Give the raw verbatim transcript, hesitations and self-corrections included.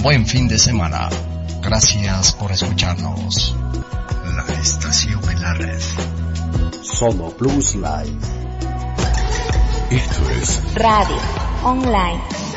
buen fin de semana. Gracias por escucharnos. La estación en la red. Sono Blues Live. Esto es Radio Online.